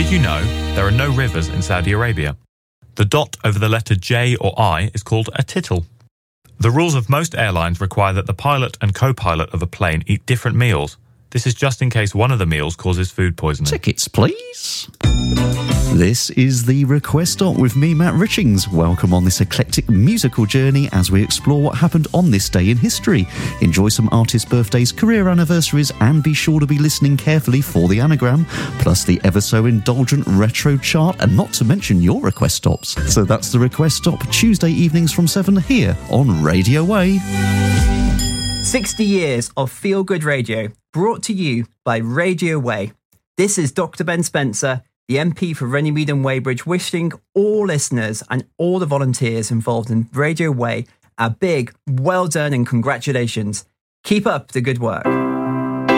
Did you know there are no rivers in Saudi Arabia? The dot over the letter J or I is called a tittle. The rules of most airlines require that the pilot and co-pilot of a plane eat different meals. This is just in case one of the meals causes food poisoning. Tickets, please. This is the Request Stop with me, Matt Richings. Welcome on this eclectic musical journey as we explore what happened on this day in history. Enjoy some artists' birthdays, career anniversaries, and be sure to be listening carefully for the anagram, plus the ever so indulgent retro chart, and not to mention your request stops. So that's the Request Stop, Tuesday evenings from 7 here on Radio Way. 60 years of feel-good radio, brought to you by Radio Way. This is Dr. Ben Spencer, the MP for Runnymede and Weybridge, wishing all listeners and all the volunteers involved in Radio Way a big well done and congratulations. Keep up the good work.